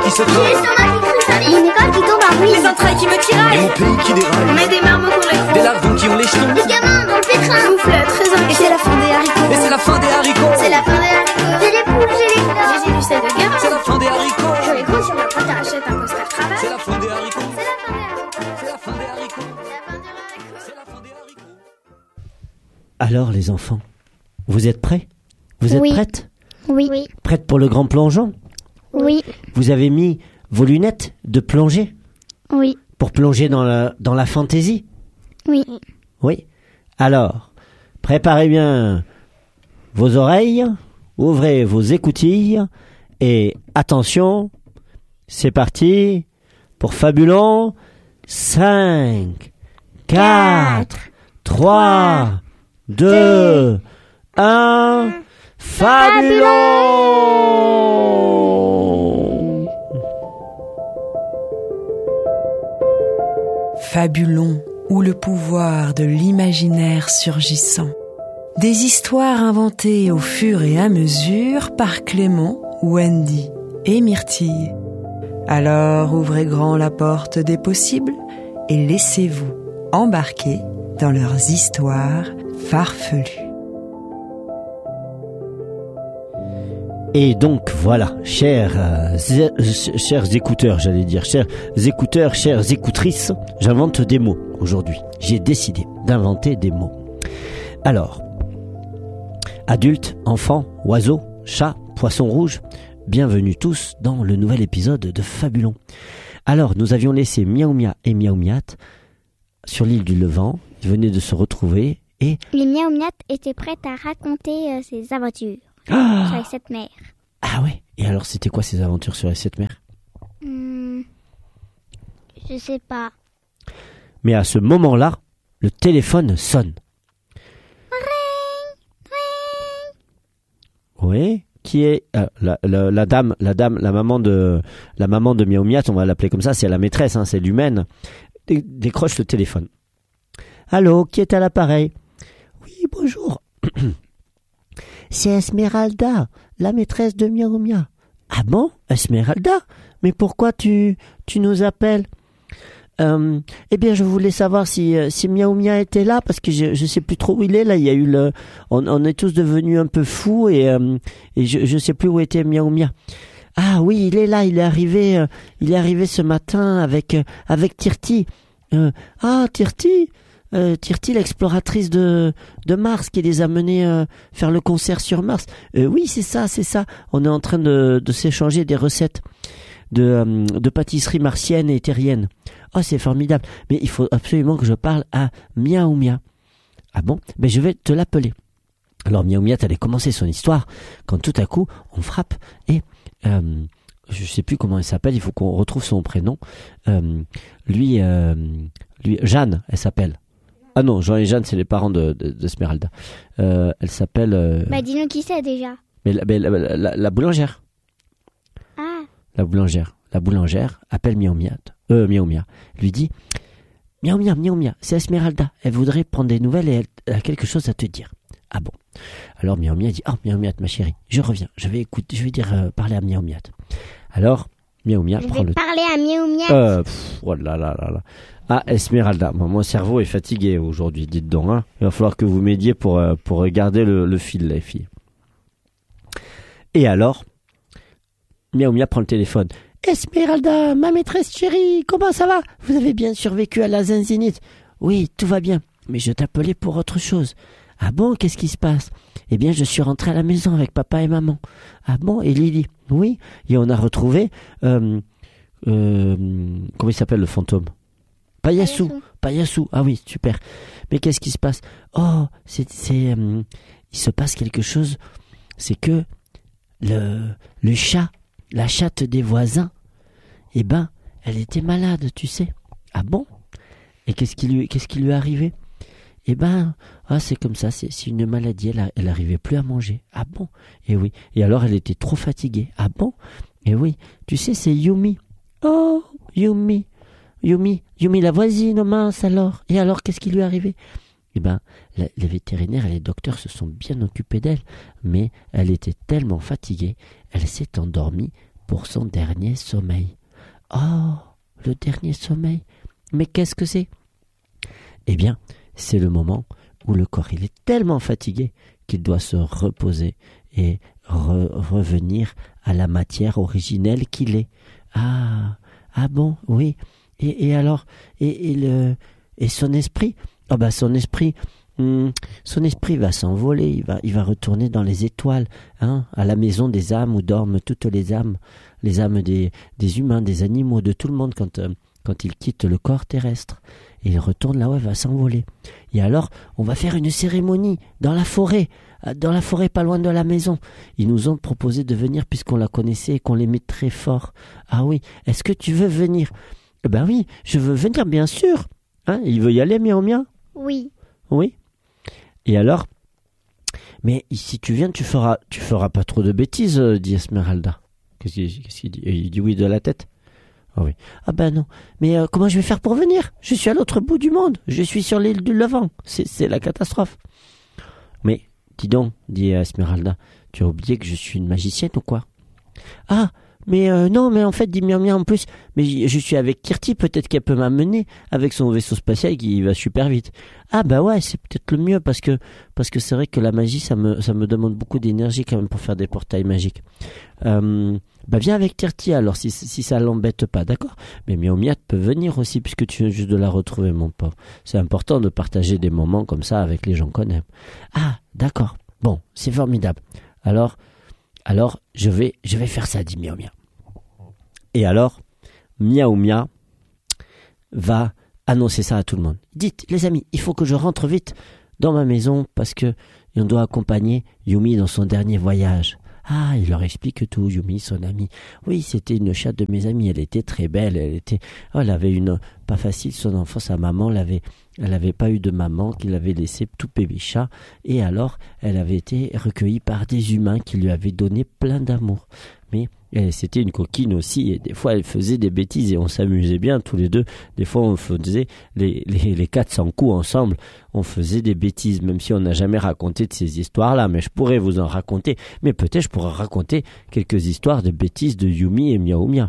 qui se J'ai trahit. l'estomac qui cristalline. Mon école qui tombe en ruine. Les entrailles qui me Et tiraillent. mon pays qui déraille. Mais des marmots qu'on les Des lardons qui ont les jetons. Des gamins dans le pétrin. Souffle très inquiet. Et c'est la fin des haricots. Et c'est la fin des haricots. C'est la fin des haricots. J'ai les poules, j'ai les gars. J'ai du sel de gamin. C'est la fin des haricots. Je les gros sur ma pointe, achète un costard travail. C'est la fin des haricots. C'est la fin des haricots. C'est la fin des haricots. C'est la fin des haricots. C'est la fin des haricots. Alors les enfants, vous êtes prêts? Vous êtes Oui. prêtes? Oui. Prêtes pour le grand plongeon? Oui. Vous avez mis vos lunettes de plongée Oui. pour plonger dans la fantaisie? Oui. Oui. Alors, préparez bien vos oreilles, ouvrez vos écoutilles et attention, c'est parti pour Fabulon. 5, 4, 3, 2, 1, Fabulon! Fabulon, ou le pouvoir de l'imaginaire surgissant. Des histoires inventées au fur et à mesure par Clément, Wendy et Myrtille. Alors ouvrez grand la porte des possibles et laissez-vous embarquer dans leurs histoires farfelues. Et donc voilà, chers écouteurs, chers écouteurs, chères écoutrices, j'invente des mots aujourd'hui. J'ai décidé d'inventer des mots. Alors, adultes, enfants, oiseaux, chats, poissons rouges, bienvenue tous dans le nouvel épisode de Fabulon. Alors, nous avions laissé Miaou Mia et Miaou Miat sur l'île du Levant. Ils venaient de se retrouver et... Les Miaou Miat étaient prêtes à raconter ses aventures sur les 7 mers. Ah ouais. Et alors, c'était quoi ces aventures sur les 7 mers? Je sais pas. Mais à ce moment-là, le téléphone sonne. Oui. Qui est la dame, la maman de Miaou Miat, on va l'appeler comme ça, c'est la maîtresse, hein, c'est l'humaine. Décroche le téléphone. Allô, qui est à l'appareil? Oui, bonjour. C'est Esmeralda, la maîtresse de Miaou Mia. Ah bon, Esmeralda? Mais pourquoi tu nous appelles? Eh bien, je voulais savoir si Miaou Mia était là, parce que je sais plus trop où il est. Là, il y a eu on est tous devenus un peu fous et je sais plus où était Miaou Mia. Ah oui, il est là, il est arrivé ce matin avec Tirti. Tirti, l'exploratrice de Mars qui les a menés faire le concert sur Mars. Oui, c'est ça. On est en train de s'échanger des recettes de pâtisserie martienne et terrienne. Oh, c'est formidable. Mais il faut absolument que je parle à Miaou Mia. Ah bon? Ben, je vais te l'appeler. Alors, Miaou Mia allait commencer son histoire quand tout à coup, on frappe et je sais plus comment elle s'appelle, il faut qu'on retrouve son prénom. Lui, Jeanne, elle s'appelle. Ah non, Jean et Jeanne, c'est les parents d'Esmeralda. Elle s'appelle... dis-nous qui c'est déjà. Mais la boulangère. Ah. La boulangère appelle Miaou Mia. Lui dit Miaou Mia, c'est Esmeralda. Elle voudrait prendre des nouvelles et elle a quelque chose à te dire. Ah bon. Alors Miaou Mia dit Miaou Mia, ma chérie, je reviens. Je vais parler à Miaou Mia. Alors Miaou Mia prend le. Parler à Miaou Mia. Oh là là là là. Ah, Esmeralda. Mon cerveau est fatigué aujourd'hui, dites donc. Hein. Il va falloir que vous m'aidiez pour garder le fil, les filles. Et alors, Miaou Mia prend le téléphone. Esmeralda, ma maîtresse chérie, comment ça va? Vous avez bien survécu à la zinzinite? Oui, tout va bien, mais je t'appelais pour autre chose. Ah bon, qu'est-ce qui se passe? Eh bien, je suis rentré à la maison avec papa et maman. Ah bon, et Lily? Oui, et on a retrouvé... comment il s'appelle le fantôme? Payassou. Ah oui, super. Mais qu'est-ce qui se passe? Oh, il se passe quelque chose. C'est que le chat, la chatte des voisins, eh ben, elle était malade, tu sais. Ah bon? Et qu'est-ce qui lui est arrivé? Eh ben, c'est comme ça, c'est une maladie, elle arrivait plus à manger. Ah bon? Et oui. Et alors, elle était trop fatiguée. Ah bon? Et oui. Tu sais, c'est Yumi. Oh, Yumi, la voisine, oh mince alors. Et alors, qu'est-ce qui lui est arrivé? Eh ben, les vétérinaires et les docteurs se sont bien occupés d'elle, mais elle était tellement fatiguée, elle s'est endormie pour son dernier sommeil. Oh, le dernier sommeil. Mais qu'est-ce que c'est? Eh bien, c'est le moment où le corps il est tellement fatigué qu'il doit se reposer et revenir à la matière originelle qu'il est. Ah bon, oui. Et alors, et son esprit? Ah bah son esprit va s'envoler, il va retourner dans les étoiles, à la maison des âmes où dorment toutes les âmes des humains, des animaux, de tout le monde quand il quitte le corps terrestre. Et il retourne là-haut, il va s'envoler. Et alors, on va faire une cérémonie dans la forêt pas loin de la maison. Ils nous ont proposé de venir puisqu'on la connaissait et qu'on l'aimait très fort. Ah oui, est-ce que tu veux venir? Ben oui, je veux venir, bien sûr. Il veut y aller, miaou miaou? Oui. Oui. Et alors? Mais si tu viens, tu feras pas trop de bêtises, dit Esmeralda. Qu'est-ce qu'il dit? Il dit oui de la tête? Ah oui. Ah ben non. Mais comment je vais faire pour venir? Je suis à l'autre bout du monde. Je suis sur l'île du Levant. C'est la catastrophe. Mais, dis donc, dit Esmeralda, tu as oublié que je suis une magicienne ou quoi? Ah, mais non, mais en fait, dit Miaou Miaou en plus, mais je suis avec Kirti, peut-être qu'elle peut m'amener avec son vaisseau spatial qui va super vite. Ah bah ouais, c'est peut-être le mieux parce que c'est vrai que la magie, ça me demande beaucoup d'énergie quand même pour faire des portails magiques. Bah viens avec Kirti alors, si ça l'embête pas, d'accord? Mais Miaou Miaou peut venir aussi puisque tu viens juste de la retrouver, mon pauvre. C'est important de partager des moments comme ça avec les gens qu'on aime. Ah, d'accord. Bon, c'est formidable. Alors, je vais faire ça, dit Miaou Miaou. Et alors, Miaou Miaou va annoncer ça à tout le monde. Dites, les amis, il faut que je rentre vite dans ma maison parce que on doit accompagner Yumi dans son dernier voyage. Ah, il leur explique tout, Yumi, son amie. Oui, c'était une chatte de mes amis, elle était très belle, elle avait pas facile son enfance, sa maman elle avait pas eu de maman, qui l'avait laissé tout bébé chat, et alors, elle avait été recueillie par des humains qui lui avaient donné plein d'amour. Mais c'était une coquine aussi, et des fois elle faisait des bêtises et on s'amusait bien tous les deux. Des fois on faisait les 400 coups ensemble, on faisait des bêtises, même si on n'a jamais raconté de ces histoires-là. Mais je pourrais vous en raconter, mais peut-être je pourrais raconter quelques histoires de bêtises de Yumi et Miaou Miaou.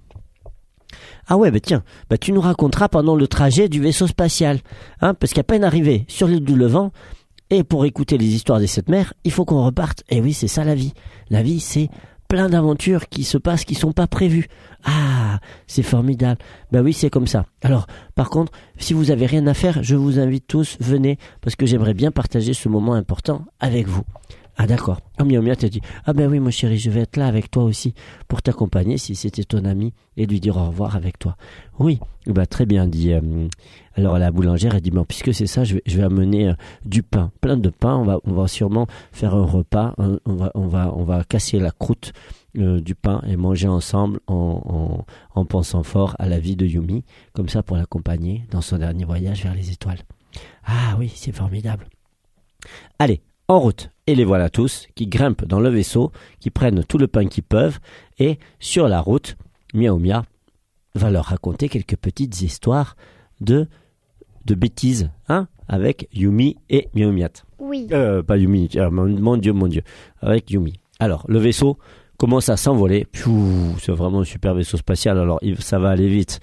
Ah ouais, tiens, tu nous raconteras pendant le trajet du vaisseau spatial, parce qu'à peine arrivé sur l'île du Levant, et pour écouter les histoires des 7 mers, il faut qu'on reparte. Et oui, c'est ça la vie. La vie, c'est plein d'aventures qui se passent, qui sont pas prévues. Ah, c'est formidable. Ben oui, c'est comme ça. Alors, par contre, si vous avez rien à faire, je vous invite tous, venez, parce que j'aimerais bien partager ce moment important avec vous. Ah d'accord. Oh Miaou Miaou t'a dit, ah ben oui mon chéri, je vais être là avec toi aussi, pour t'accompagner si c'était ton ami, et lui dire au revoir avec toi. Oui, très bien, dit. Alors la boulangère, elle dit, bon, puisque c'est ça, je vais amener du pain, plein de pain, on va sûrement faire un repas, on va casser la croûte du pain et manger ensemble en pensant fort à la vie de Yumi, comme ça pour l'accompagner dans son dernier voyage vers les étoiles. Ah oui, c'est formidable. Allez, en route. Et les voilà tous qui grimpent dans le vaisseau, qui prennent tout le pain qu'ils peuvent, et sur la route, Miaou Miaou va leur raconter quelques petites histoires de bêtises, avec Yumi et Miaou Miaou. Oui. Pas Yumi, mon Dieu, avec Yumi. Alors, le vaisseau commence à s'envoler. C'est vraiment un super vaisseau spatial, alors ça va aller vite.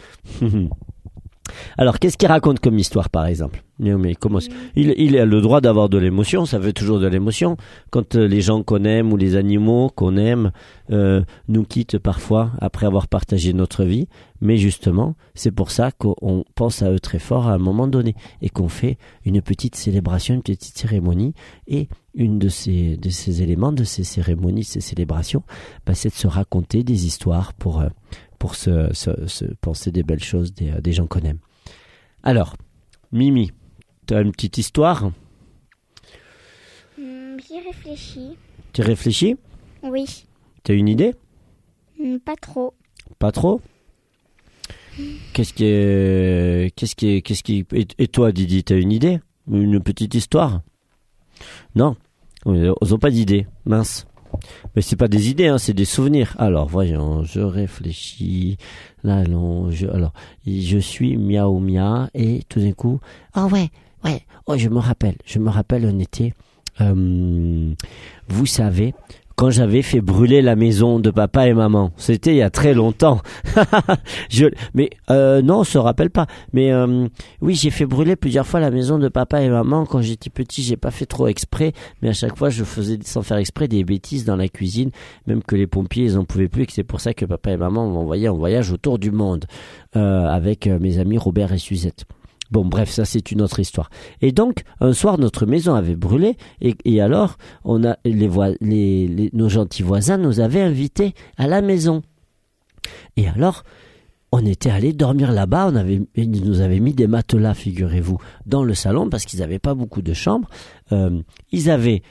Alors, qu'est-ce qu'il raconte comme histoire, par exemple? Mais comment il a le droit d'avoir de l'émotion, ça veut toujours de l'émotion. Quand les gens qu'on aime ou les animaux qu'on aime nous quittent parfois après avoir partagé notre vie, mais justement, c'est pour ça qu'on pense à eux très fort à un moment donné et qu'on fait une petite célébration, une petite cérémonie. Et une de ces éléments, de ces cérémonies, ces célébrations, c'est de se raconter des histoires pour se penser des belles choses des gens qu'on aime. Alors, Mimi, tu as une petite histoire? J'y réfléchis. Tu réfléchis? Oui. Tu as une idée? Pas trop. Pas trop? Qu'est-ce qui et toi, Didi, tu as une idée? Une petite histoire? Non, ils n'ont pas d'idée, mince. Mais c'est pas des idées, c'est des souvenirs. Alors, voyons, je réfléchis. Là, non, je suis Miaou Miaou et tout d'un coup, je me rappelle un été. Vous savez, quand j'avais fait brûler la maison de papa et maman. C'était il y a très longtemps. Non, on se rappelle pas. Mais oui, j'ai fait brûler plusieurs fois la maison de papa et maman quand j'étais petit. J'ai pas fait trop exprès, mais à chaque fois je faisais sans faire exprès des bêtises dans la cuisine, même que les pompiers ils en pouvaient plus, et que c'est pour ça que papa et maman m'ont envoyé en voyage autour du monde avec mes amis Robert et Suzette. Bon, bref, ça c'est une autre histoire. Et donc, un soir, notre maison avait brûlé, et alors, on a nos gentils voisins nous avaient invités à la maison. Et alors, on était allés dormir là-bas. Ils nous avaient mis des matelas, figurez-vous, dans le salon parce qu'ils n'avaient pas beaucoup de chambres. Ils avaient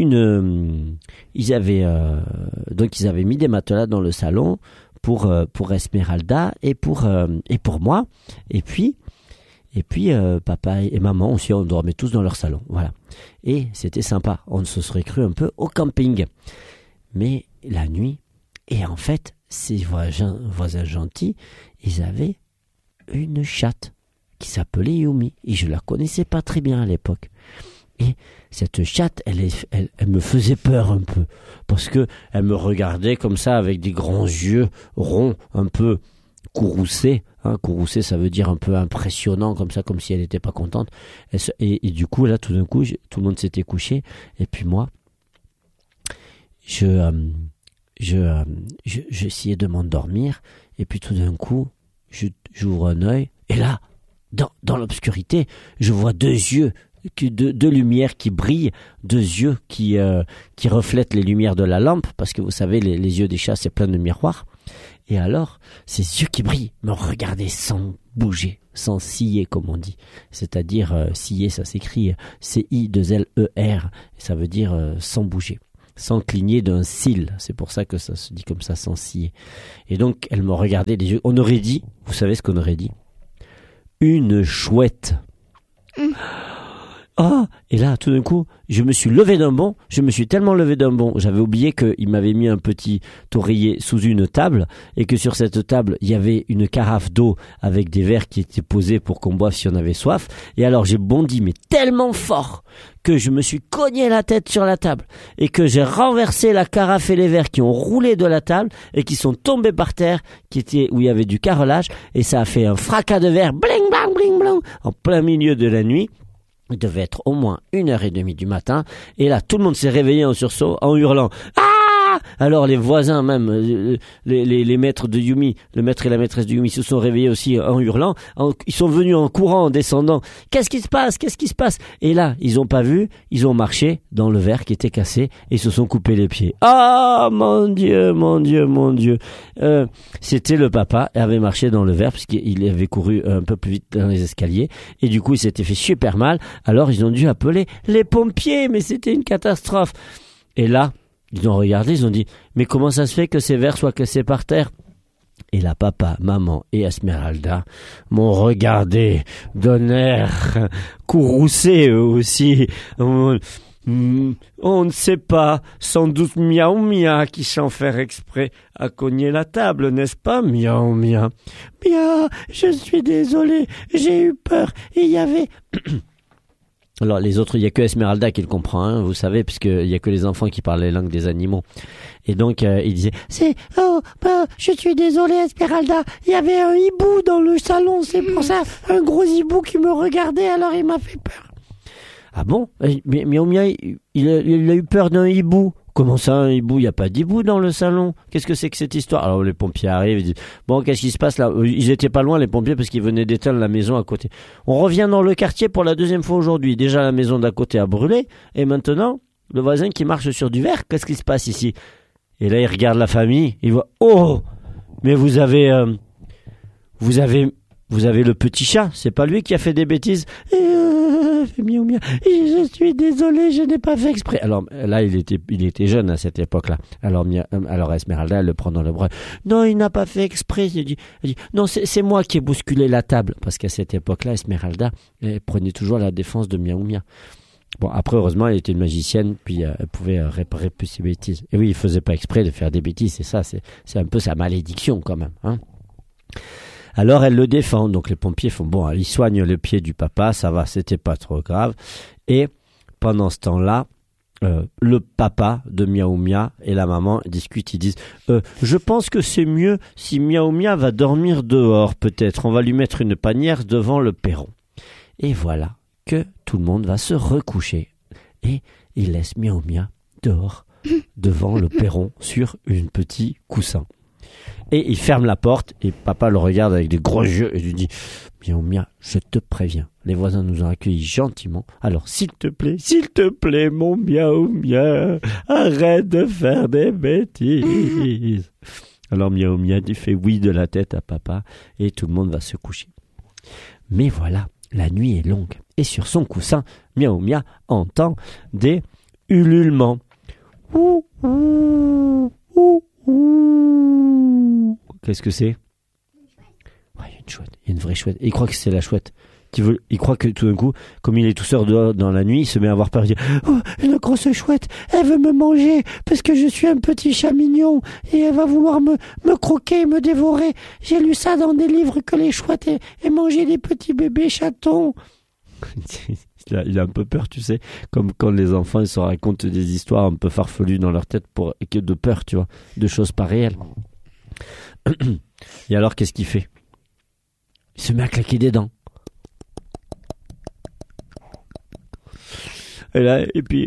mis des matelas dans le salon pour Esmeralda et pour moi. Et puis, papa et maman aussi, on dormait tous dans leur salon. Voilà. Et c'était sympa. On se serait cru un peu au camping. Mais la nuit, et en fait, ces voisins gentils, ils avaient une chatte qui s'appelait Yumi. Et je la connaissais pas très bien à l'époque. Et cette chatte, elle me faisait peur un peu. Parce que elle me regardait comme ça avec des grands yeux ronds, un peu courroucé, courroucé ça veut dire un peu impressionnant comme ça, comme si elle n'était pas contente, et du coup là tout d'un coup tout le monde s'était couché, et puis moi j'essayais de m'endormir, et puis tout d'un coup j'ouvre un œil, et là dans l'obscurité je vois deux yeux, deux lumières qui brillent, deux yeux qui reflètent les lumières de la lampe, parce que vous savez les yeux des chats c'est plein de miroirs. Et alors, ces yeux qui brillent me regardaient sans bouger, sans ciller comme on dit. C'est-à-dire, ciller, ça s'écrit C-I-2-L-E-R. Ça veut dire sans bouger, sans cligner d'un cil. C'est pour ça que ça se dit comme ça, sans ciller. Et donc, elle me regardait les yeux. On aurait dit, vous savez ce qu'on aurait dit ? Une chouette. Ah, et là, tout d'un coup, je me suis levé d'un bond. Je me suis tellement levé d'un bond. J'avais oublié qu'il m'avait mis un petit oreiller sous une table, et que sur cette table, il y avait une carafe d'eau avec des verres qui étaient posés pour qu'on boive si on avait soif. Et alors, j'ai bondi, mais tellement fort, que je me suis cogné la tête sur la table, et que j'ai renversé la carafe et les verres qui ont roulé de la table, et qui sont tombés par terre, où il y avait du carrelage, et ça a fait un fracas de verre, bling, blang, bling, blang, en plein milieu de la nuit. Il devait être au moins 1h30 du matin. Et là, tout le monde s'est réveillé en sursaut, en hurlant « Ah !» Alors les voisins même, les maîtres de Yumi, le maître et la maîtresse de Yumi se sont réveillés aussi en hurlant. Ils sont venus en courant, en descendant. « Qu'est-ce qui se passe ? Qu'est-ce qui se passe ?» Et là, ils n'ont pas vu, ils ont marché dans le verre qui était cassé et se sont coupés les pieds. Ah, mon Dieu, mon Dieu, mon Dieu. C'était le papa, il avait marché dans le verre parce qu'il avait couru un peu plus vite dans les escaliers. Et du coup, il s'était fait super mal. Alors, ils ont dû appeler les pompiers, mais c'était une catastrophe. Et là, ils ont regardé, ils ont dit « Mais comment ça se fait que ces verres soient cassés par terre ?» Et là, papa, maman et Esmeralda m'ont regardé d'un air courroucé eux aussi. On ne sait pas, sans doute Miaou Mia qui sans faire exprès a cogné la table, n'est-ce pas Miaou Mia? Mia, je suis désolé, j'ai eu peur, il y avait... Alors les autres, il n'y a que Esmeralda qui le comprend, hein, vous savez, puisqu'il n'y a que les enfants qui parlent les langues des animaux. Et donc il disait, je suis désolé Esmeralda, il y avait un hibou dans le salon, c'est pour ça, un gros hibou qui me regardait, alors il m'a fait peur. Ah bon? Mais Miaou Mia, il a eu peur d'un hibou. Comment ça, un hibou? Il n'y a pas d'hibou dans le salon. Qu'est-ce que c'est que cette histoire? Alors les pompiers arrivent, ils disent, bon, qu'est-ce qui se passe là? Ils étaient pas loin, les pompiers, parce qu'ils venaient d'éteindre la maison à côté. On revient dans le quartier pour la deuxième fois aujourd'hui. Déjà, la maison d'à côté a brûlé, et maintenant, le voisin qui marche sur du verre, qu'est-ce qui se passe ici? Et là, il regarde la famille, il voit, oh, mais vous avez le petit chat, c'est pas lui qui a fait des bêtises. Miaou Mia, je suis désolé, je n'ai pas fait exprès. Alors là, il était jeune à cette époque-là. Alors Esmeralda, elle le prend dans le bras. Non, il n'a pas fait exprès. Elle dit, non, c'est moi qui ai bousculé la table. Parce qu'à cette époque-là, Esmeralda, elle prenait toujours la défense de Miaou Mia. Bon, après, heureusement, elle était une magicienne, puis elle pouvait réparer plus ses bêtises. Et oui, il faisait pas exprès de faire des bêtises, c'est ça, c'est un peu sa malédiction quand même, hein. Alors elle le défend, donc les pompiers font bon, ils soignent le pied du papa, ça va, c'était pas trop grave. Et pendant ce temps-là, le papa de Miaou Mia et la maman discutent. Ils disent je pense que c'est mieux si Miaou Mia va dormir dehors, peut-être. On va lui mettre une panière devant le perron. Et voilà que tout le monde va se recoucher. Et il laisse Miaou Mia dehors, devant le perron, sur un petit coussin. Et il ferme la porte et papa le regarde avec des gros yeux et lui dit Miaou Mia, je te préviens, les voisins nous ont accueillis gentiment. Alors s'il te plaît, mon Miaou Mia, arrête de faire des bêtises. Alors Miaou Mia fait oui de la tête à papa et tout le monde va se coucher. Mais voilà, la nuit est longue et sur son coussin, Miaou Mia entend des ululements. Ouh, ouh, ouh, ouh. Qu'est-ce que c'est? Ouais, il y a une chouette, il y a une vraie chouette. Et il croit que c'est la chouette. Il croit que tout d'un coup, comme il est tout seul dehors dans la nuit, il se met à avoir peur. Il dit oh, une grosse chouette, elle veut me manger parce que je suis un petit chat mignon et elle va vouloir me croquer, me dévorer. J'ai lu ça dans des livres que les chouettes aient mangé des petits bébés chatons. Il a un peu peur, tu sais, comme quand les enfants ils se racontent des histoires un peu farfelues dans leur tête de peur, tu vois, de choses pas réelles. Et alors, qu'est-ce qu'il fait? Il se met à claquer des dents. Et puis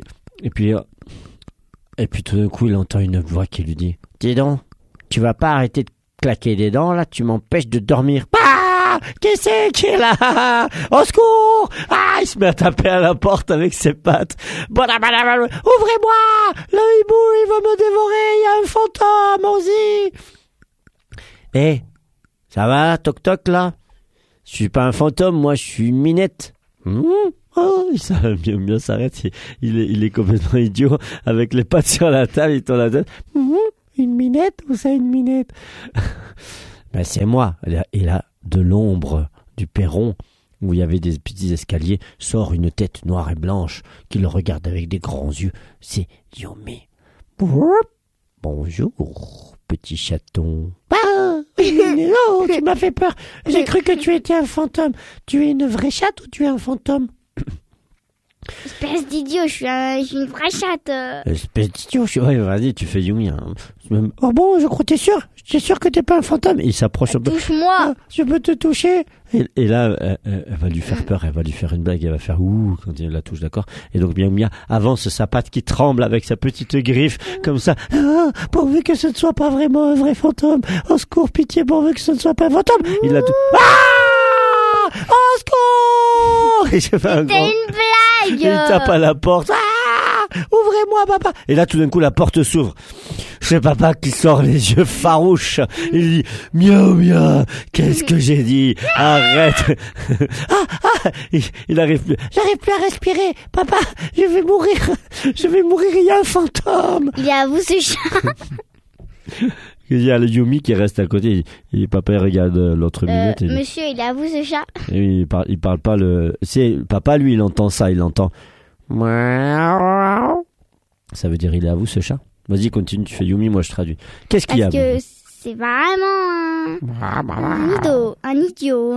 tout d'un coup, il entend une voix qui lui dit dis donc, tu vas pas arrêter de claquer des dents, là, tu m'empêches de dormir. Ah, qui c'est qui est là? Au secours! Ah, il se met à taper à la porte avec ses pattes. Ouvrez-moi! Le hibou, il va me dévorer, il y a un fantôme, allons-y! Eh, ça va, toc-toc, là? Je suis pas un fantôme, moi, je suis une minette. Oh, ça bien s'arrête, il est complètement idiot, avec les pattes sur la table, il tourne la tête. Une minette, où c'est une minette? Ben, c'est moi. Et là, de l'ombre du perron, où il y avait des petits escaliers, sort une tête noire et blanche, qui le regarde avec des grands yeux. C'est Yumi. Bonjour, petit chaton. Non, tu m'as fait peur. J'ai cru que tu étais un fantôme. Tu es une vraie chatte ou tu es un fantôme? Espèce d'idiot, je suis une vraie chatte. Espèce d'idiot, ouais, vas-y, tu fais Yumi. Hein. Oh bon, je crois, t'es sûr? T'es sûr que t'es pas un fantôme? Et il s'approche un peu. Touche-moi. Je peux te toucher? Et là, elle va lui faire peur, elle va lui faire une blague, elle va faire ouh quand il la touche, d'accord? Et donc Miaou Mia avance sa patte qui tremble avec sa petite griffe, comme ça. Ah, pourvu que ce ne soit pas vraiment un vrai fantôme. Au secours, pitié, pourvu que ce ne soit pas un fantôme. Il la touche. Ah! Au secours! Et je fais un grand... une blague. Il tape à la porte. Ah! Ouvrez-moi, papa! Et là, tout d'un coup, la porte s'ouvre. C'est papa qui sort les yeux farouches. Il dit, Miaou Mia, qu'est-ce que j'ai dit? Arrête! Il arrive plus. J'arrive plus à respirer. Papa, je vais mourir. Il y a un fantôme. Il est à vous ce chat. Il y a le Yumi qui reste à côté. Et papa, il regarde l'autre minute. Et monsieur, il est à vous ce chat. Et il parle pas le... Papa, lui, il entend ça. Il entend... Ça veut dire, il est à vous ce chat? Vas-y, continue, tu fais Yumi, moi je traduis. Qu'est-ce qu'il y a? Parce que c'est vraiment un idiot.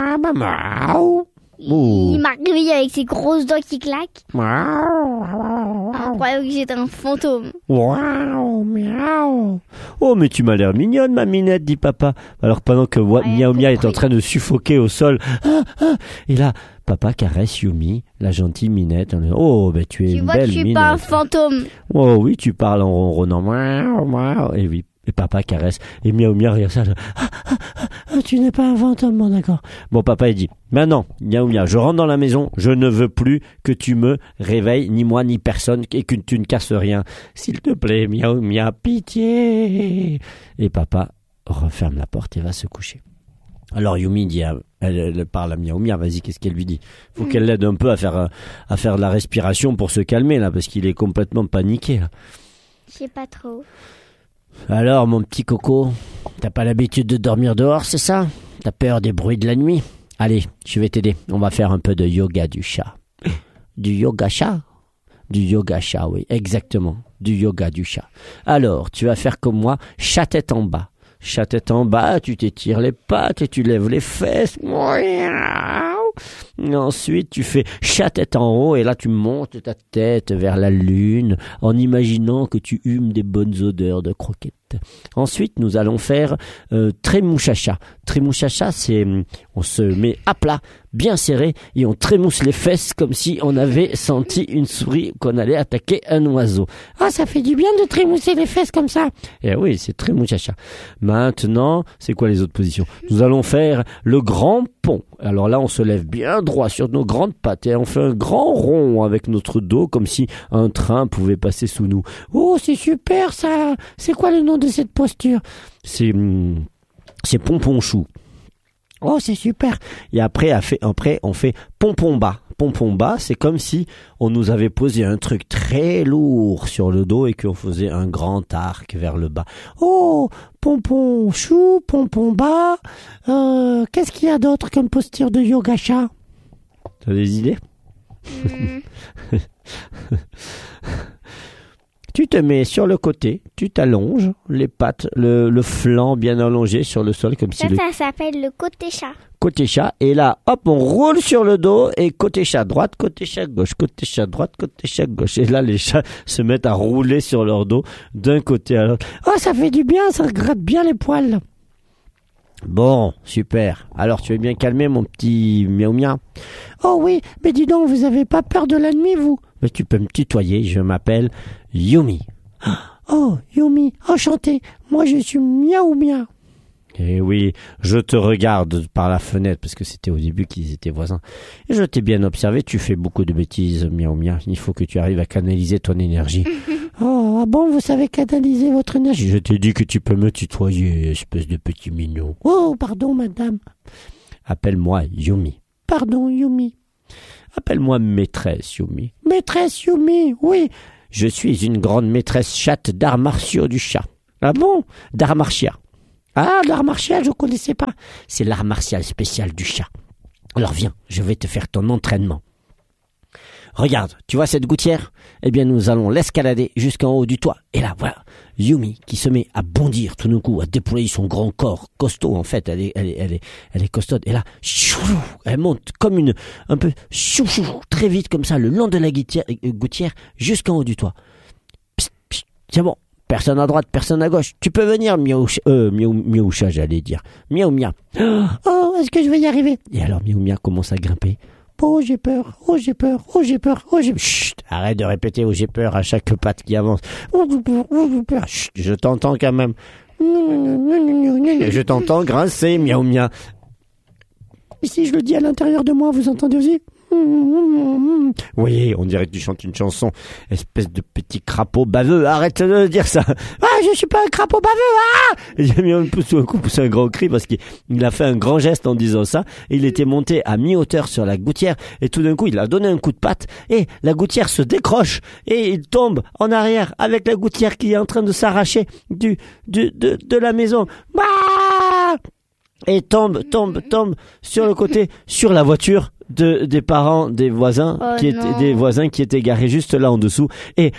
Il m'a réveillé avec ses grosses dents qui claquent. Je croyais que j'étais un fantôme. Oh, mais tu m'as l'air mignonne, ma minette, dit papa. Alors pendant que Miaou Mia est en train de suffoquer au sol, et là, papa caresse Yumi, la gentille minette. Oh, ben tu es une belle minette. Tu vois que je suis pas un fantôme. Oh oui, tu parles en ronronnant. Et oui. Et papa caresse. Et Miaou Mia regarde ça. Tu n'es pas un fantôme, bon d'accord. Bon, papa il dit, maintenant, Miaou Mia, je rentre dans la maison, je ne veux plus que tu me réveilles, ni moi, ni personne, et que tu ne casses rien. S'il te plaît, Miaou Mia, pitié. Et papa referme la porte et va se coucher. Alors Yumi dit, elle parle à Miaou Mia, vas-y, qu'est-ce qu'elle lui dit? Faut qu'elle l'aide un peu à faire de la respiration pour se calmer, là, parce qu'il est complètement paniqué, là. Je sais pas trop. Alors, mon petit coco, t'as pas l'habitude de dormir dehors, c'est ça? T'as peur des bruits de la nuit? Allez, je vais t'aider. On va faire un peu de yoga du chat. Du yoga chat? Du yoga chat, oui, exactement. Du yoga du chat. Alors, tu vas faire comme moi, chat tête en bas. Chat tête en bas, tu t'étires les pattes et tu lèves les fesses. Et ensuite, tu fais chat tête en haut et là, tu montes ta tête vers la lune en imaginant que tu humes des bonnes odeurs de croquettes. Ensuite, nous allons faire trémouchacha. Trémouchacha, c'est on se met à plat, bien serré, et on trémousse les fesses comme si on avait senti une souris, qu'on allait attaquer un oiseau. Ah, ça fait du bien de trémousser les fesses comme ça. Eh oui, c'est trémouchacha. Maintenant, c'est quoi les autres positions? Nous allons faire le grand pont. Alors là, on se lève bien droit sur nos grandes pattes et on fait un grand rond avec notre dos comme si un train pouvait passer sous nous. Oh, c'est super ça. C'est quoi le nom de cette posture? C'est pompon chou. Oh, c'est super. Et après, on fait pompon bas. Pompon bas, c'est comme si on nous avait posé un truc très lourd sur le dos et qu'on faisait un grand arc vers le bas. Oh, pompon chou, pompon bas. Qu'est-ce qu'il y a d'autre comme posture de yoga-cha? T'as des idées? Tu te mets sur le côté, tu t'allonges, les pattes, le flanc bien allongé sur le sol comme si Ça s'appelle le côté chat. côté chat, et là, hop, on roule sur le dos, et côté chat droite, côté chat gauche, côté chat droite, côté chat gauche. Et là, les chats se mettent à rouler sur leur dos d'un côté à l'autre. Oh, ça fait du bien, ça gratte bien les poils. Bon, super. Alors, tu es bien calmé, mon petit miaou miaou? Oh oui, mais dis donc, vous avez pas peur de la nuit, vous? Mais tu peux me tutoyer, je m'appelle Yumi. Oh, Yumi, enchanté. Moi, je suis miaou miaou. Eh oui, je te regarde par la fenêtre, parce que c'était au début qu'ils étaient voisins. Et je t'ai bien observé, tu fais beaucoup de bêtises, miaou miaou. Il faut que tu arrives à canaliser ton énergie. Oh, ah bon, vous savez canaliser votre énergie? Je t'ai dit que tu peux me tutoyer, espèce de petit mignon. Oh, pardon, madame. Appelle-moi Yumi. Pardon, Yumi. Appelle-moi maîtresse Yumi. Maîtresse Yumi, oui. Je suis une grande maîtresse chatte d'arts martiaux du chat. Ah bon? D'arts martiaux. Ah, l'art martial, je ne connaissais pas. C'est l'art martial spécial du chat. Alors viens, je vais te faire ton entraînement. Regarde, tu vois cette gouttière? Eh bien, nous allons l'escalader jusqu'en haut du toit. Et là, voilà, Yumi qui se met à bondir tout d'un coup, à déployer son grand corps costaud. En fait, elle est costaude. Et là, elle monte comme un peu très vite comme ça, le long de la gouttière jusqu'en haut du toit. Psst, psst, c'est bon. Personne à droite, personne à gauche. Tu peux venir, miaou chat, j'allais dire. Miaou miaou. Oh, est-ce que je vais y arriver? Et alors, miaou miaou commence à grimper. Oh, j'ai peur, oh, j'ai peur, oh, j'ai peur, oh, j'ai peur. Chut, arrête de répéter, oh, j'ai peur à chaque patte qui avance. Oh, j'ai peur, oh, j'ai peur. Chut, je t'entends quand même. Je t'entends grincer, miaou miaou. Et si je le dis à l'intérieur de moi, vous entendez aussi? Oui, on dirait que tu chantes une chanson. Espèce de petit crapaud baveux. Arrête de dire ça. Ah, je suis pas un crapaud baveux. Ah! J'ai mis un poussé un grand cri parce qu'il a fait un grand geste en disant ça. Et il était monté à mi-hauteur sur la gouttière. Et tout d'un coup, il a donné un coup de patte. Et la gouttière se décroche. Et il tombe en arrière avec la gouttière qui est en train de s'arracher de la maison. Bah! Et tombe sur le côté, sur la voiture des parents des voisins des voisins qui étaient garés juste là en dessous, et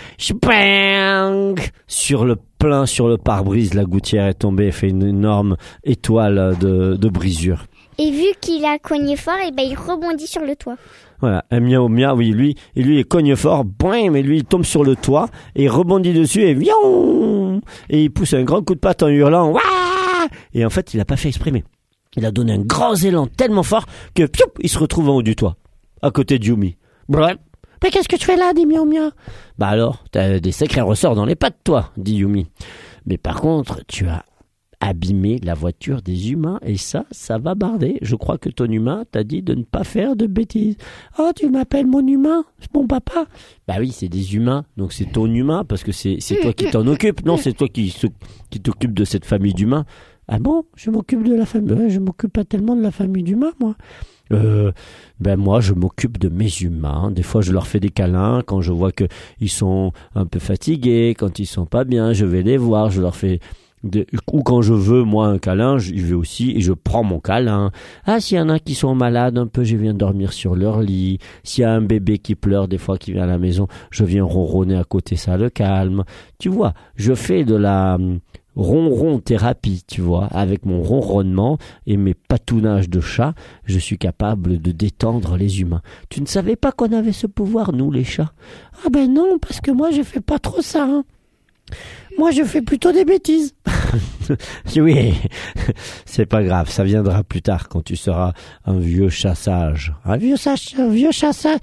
sur le pare-brise, la gouttière est tombée et fait une énorme étoile de brisure. Et vu qu'il a cogné fort, et ben il rebondit sur le toit. Voilà, un miaou miaou, oui, lui il cogne fort, mais lui il tombe sur le toit et il rebondit dessus et il pousse un grand coup de patte en hurlant. Wouah! Et en fait, il a pas fait exprimer. Il a donné un grand élan tellement fort que il se retrouve en haut du toit, à côté de Yumi. Bref. Mais qu'est-ce que tu fais là, dit miaou miaou? Bah alors, t'as des sacrés ressorts dans les pattes, toi, dit Yumi. Mais par contre, tu as abîmé la voiture des humains et ça va barder. Je crois que ton humain t'a dit de ne pas faire de bêtises. Oh, tu m'appelles mon humain? C'est mon papa? Bah oui, c'est des humains, donc c'est ton humain parce que c'est toi qui t'en occupes. Non, c'est toi qui t'occupe de cette famille d'humains. Ah bon? Je m'occupe de la famille. Je m'occupe pas tellement de la famille d'humains, moi. Ben moi, je m'occupe de mes humains. Des fois, je leur fais des câlins quand je vois que ils sont un peu fatigués, quand ils sont pas bien. Je vais les voir, je leur fais ou quand je veux moi un câlin, j'y vais aussi et je prends mon câlin. Ah, s'il y en a qui sont malades un peu, je viens dormir sur leur lit. S'il y a un bébé qui pleure des fois qui vient à la maison, je viens ronronner à côté, ça le calme. Tu vois, je fais de la ronron thérapie, tu vois, avec mon ronronnement et mes patounages de chat, je suis capable de détendre les humains. Tu ne savais pas qu'on avait ce pouvoir, nous, les chats? Ah ben non, parce que moi, je fais pas trop ça, hein. Moi, je fais plutôt des bêtises. Oui, c'est pas grave, ça viendra plus tard quand tu seras un vieux chat sage. Un vieux chat sage,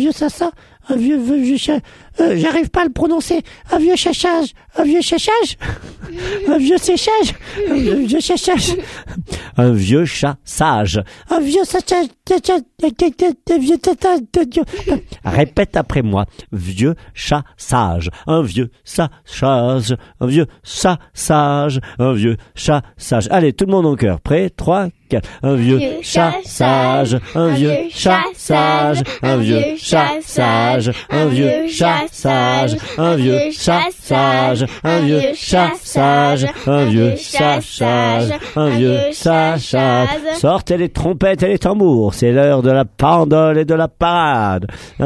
j'arrive pas à le prononcer. Un vieux chat sage, un vieux séchage, un vieux séchage, un vieux séchage, un vieux chat sage, un vieux séchage, répète après moi, vieux chat sage, un vieux chat sage, un vieux chat sage, un vieux chat sage. Allez, tout le monde en chœur, prêt? 3, 4. Un vieux chat sage, un vieux chat sage, un vieux chat sage, un vieux chat sage, un vieux chat sage, un vieux chat sage, un vieux chat sage, un vieux chat sage. Sortez les trompettes et les tambours, c'est l'heure de la pendole et de la parade.